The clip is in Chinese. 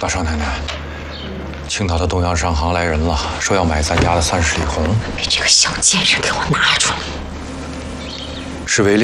大少奶奶，青岛的东洋商行来人了，说要买咱家的30里红。 你这个小贱人，给我拿出来！ 是为